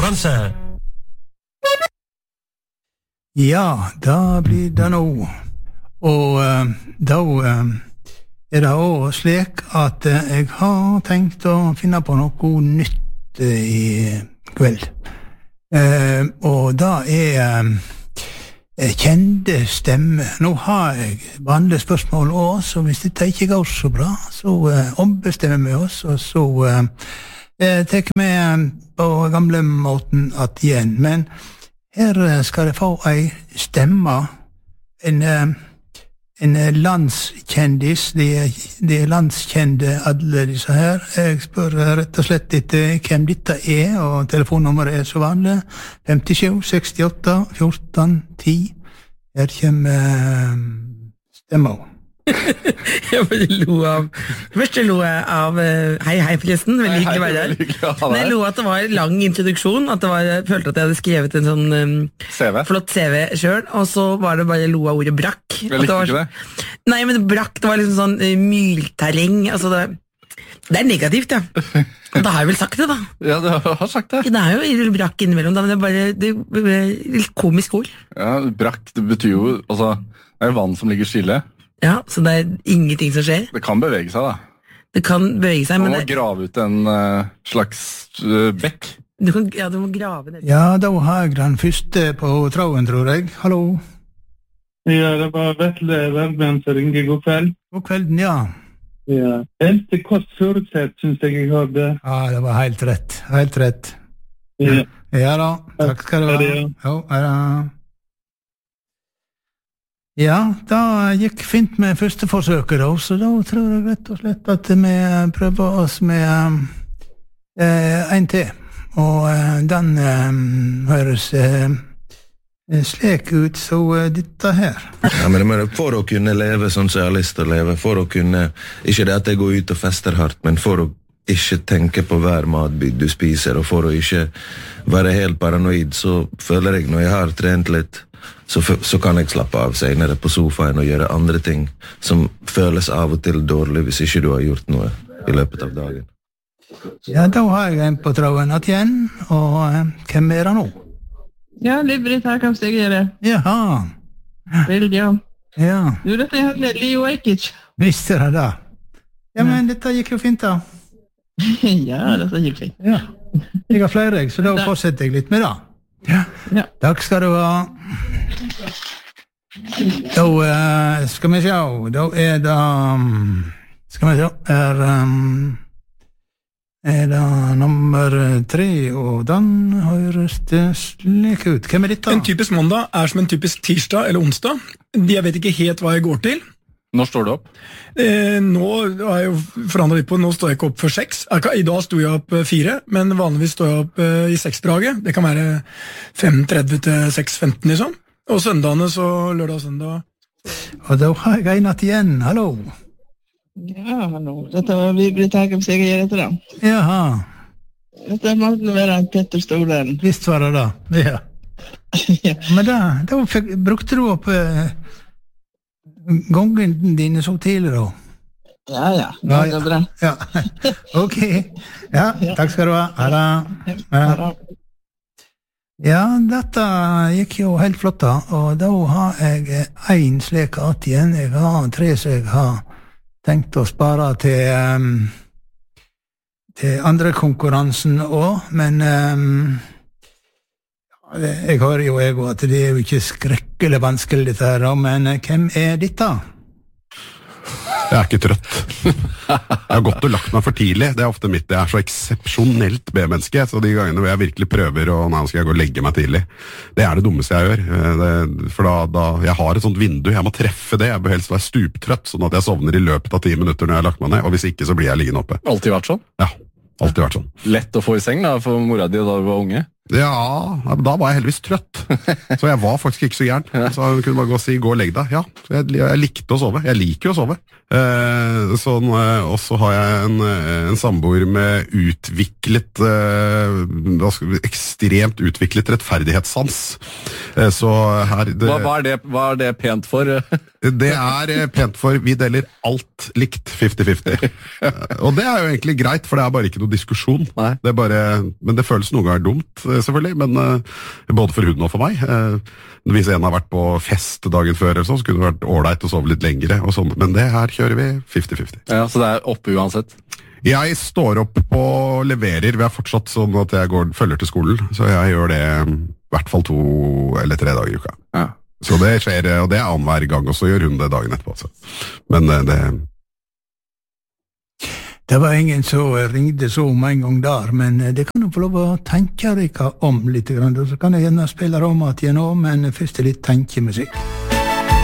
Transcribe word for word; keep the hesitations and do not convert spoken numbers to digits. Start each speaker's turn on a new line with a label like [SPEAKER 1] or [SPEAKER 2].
[SPEAKER 1] konkurranse.
[SPEAKER 2] Ja, da blir det nå. Og uh, da uh, er det også slik at uh, jeg har tenkt å finne på noe nytt uh, i kveld. Uh, og da er uh, kjente stemme. Nå har jeg vanlige spørsmål også, så hvis dette ikke går så bra, så uh, ombestemmer vi oss, og så uh, uh, tar vi uh, på gamle måten at igjen. Men her skal jeg få ei stemme, en, en landskjendis, de, de er landskjende alle disse her. Jeg spør rett og slett etter hvem dette er, og telefonnummeret er så vanlig, fem sju seks åtte ett fire ti. Her kommer stemma.
[SPEAKER 3] Jeg bare lo av Først lo jeg av Hei, hei forresten, veldig hyggelig å være der. Men jeg lo at det var lang introduksjon, at det var, jeg følte at jeg hadde skrevet en sånn um,
[SPEAKER 4] C V.
[SPEAKER 3] flott C V selv, og så var det bare lo av ordet brakk.
[SPEAKER 4] Jeg likte ikke det.
[SPEAKER 3] Nei, men brakk, det var liksom sånn uh, mylterreng, altså det, det er negativt, ja. Og da har jeg vel sagt det, da.
[SPEAKER 4] Ja, du har sagt det.
[SPEAKER 3] Det er jo brakk innimellom, da, men det er bare det er litt komisk ord.
[SPEAKER 4] Ja, brakk, det betyr jo, altså, det er vann som ligger stille.
[SPEAKER 3] Ja, så det er ingenting som skjer.
[SPEAKER 4] Det kan bevege seg, da.
[SPEAKER 3] Det kan bevege seg, men
[SPEAKER 4] Og
[SPEAKER 3] det...
[SPEAKER 4] grave ut en uh, slags uh, bekk.
[SPEAKER 3] Du kan, ja, du må grave ned.
[SPEAKER 2] Ja, da har jeg den første på tråden, tror jeg. Hallo?
[SPEAKER 5] Ja, det var Vetle Verben som ringer. God kveld.
[SPEAKER 2] God kvelden, ja.
[SPEAKER 5] Ja. Elte kort forutsett, synes jeg jeg hørte.
[SPEAKER 2] Ja, det var helt rett. Helt rett.
[SPEAKER 5] Ja.
[SPEAKER 2] Ja da, takk skal du ha.
[SPEAKER 5] Ja,
[SPEAKER 2] Jo, ja da. Ja, da gikk fint med første forsøket da, så da tror jeg rett og slett at vi prøver oss med eh, en til. Og eh, den eh, høres eh, slik ut, så eh, dette her.
[SPEAKER 6] Ja, men, men for å kunne leve sånn som jeg har lyst til å leve, for å kunne, ikke det at jeg går ut og fester hardt, men for å ikke tenke på hver matbit du spiser, og for å ikke være helt paranoid, så føler jeg når jeg har trent litt, så, så kan jeg slappe av senere på sofaen og gjøre andre ting som føles av og til dårlig hvis ikke du har gjort noe i løpet av dagen.
[SPEAKER 2] Ja, da har jeg en på tråden igjen, og eh, hvem er det nå?
[SPEAKER 7] Ja, Liv-Britt her, kan jeg gjøre det?
[SPEAKER 2] Jaha.
[SPEAKER 7] Veldig, ja.
[SPEAKER 2] Ja.
[SPEAKER 7] Du, dette er Leo Ajkic.
[SPEAKER 2] Visste jeg det? Ja, men dette gikk jo fint da.
[SPEAKER 7] Ja, dette gikk fint.
[SPEAKER 2] Ja. Jeg har flere, så da fortsetter jeg litt med det. Ja.
[SPEAKER 7] Ja.
[SPEAKER 2] Takk skal du ha. Da uh, skal vi se, da er det um, skal vi se, er um, er det nummer tre, og den høres det slik ut. Hvem er dette?
[SPEAKER 8] En typisk mandag er som en typisk tirsdag eller onsdag. Jeg vet ikke helt hva jeg går til.
[SPEAKER 4] Når står du opp?
[SPEAKER 8] Eh, nå har jeg jo forandret litt på, nå står jeg ikke opp før seks. I dag sto jeg opp fire, men vanligvis står jeg opp eh, i seksdraget. Det kan være fem tretti til seks femten liksom. Og søndagene så lørdag og søndag.
[SPEAKER 2] Og da har jeg en natt igjen, hallo.
[SPEAKER 7] Ja, hallo. Dette var Liv-Britt her, kan jeg gjøre det da?
[SPEAKER 2] Jaha.
[SPEAKER 7] Dette måtte være Petter Stolen.
[SPEAKER 2] Visst var det da, ja.
[SPEAKER 7] Ja.
[SPEAKER 2] Men da, da fikk, brukte du opp eh, gangen dine så tidlig da?
[SPEAKER 7] Ja, ja, det er bra.
[SPEAKER 2] Ja, ok. Ja, takk skal du ha. Ha det. Ha det. Ja, dette gikk jo helt flott da, og da har jeg en slik at igjen. Jeg har tre som jeg har tenkt å spare til, um, til andre konkurransen også, men um, jeg hører jo jeg at det er jo ikke skrekkelig vanskelig dette her, men hvem er dette?
[SPEAKER 9] Jeg er ikke trøtt. Jeg har gått og lagt meg for tidlig. Det er ofte mitt. Jeg er så eksepsjonelt B-menneske, så de gangene hvor jeg virkelig prøver, og nå skal jeg gå og legge meg tidlig, det er det dummeste jeg gjør. Det, for da, da, jeg har et sånt vindu, jeg må treffe det. Jeg bør helst være stuptrøtt, sånn at jeg sovner i løpet av ti minutter når jeg har lagt meg ned, og hvis ikke så blir jeg liggende oppe.
[SPEAKER 4] Alltid vært sånn?
[SPEAKER 9] Ja, alltid vært sånn.
[SPEAKER 4] Lett å få i seng da, for mora di da du var unge?
[SPEAKER 9] Ja, da var jeg heldigvis trøtt. Så jeg var faktisk ikke så gæren. Så hun kunne bare gå og si, gå og legg deg. Ja, jeg, jeg likte å sove. Jeg liker jo å sove. Eh, sånn, og så har jeg en, en samboer med utviklet, eh, ekstremt utviklet rettferdighetssans. Eh, så her... Det,
[SPEAKER 4] hva, hva, er det, hva er det pent for?
[SPEAKER 9] Det er eh, pent for vi deler alt likt fifty fifty. Og det er jo egentlig greit, for det er bare ikke noe diskusjon.
[SPEAKER 4] Nei.
[SPEAKER 9] Det er bare, men det føles noen ganger dumt, eh, selvfølgelig, men eh, både for hunden og for meg. Eh, hvis en har vært på fest dagen før, eller sånn, så kunne det vært ålreit å sove litt lengre, og sånn. Men det her kjører vi fifty fifty.
[SPEAKER 4] Ja, så det er oppe uansett.
[SPEAKER 9] Jeg står opp og leverer. Vi er fortsatt sånn at jeg går, følger til skolen, så jeg gjør det i hvert fall to eller tre dager i uka.
[SPEAKER 4] Ja.
[SPEAKER 9] Så det skjer, og det er annenhver gang, og så gjør hun det dagen etterpå. Så. Men det...
[SPEAKER 2] Det var ingen som ringde så om en gang der, men det kan du få lov å tenke dere om litt, og så kan jeg gjerne spille om at jeg nå, men først litt tenkemusikk.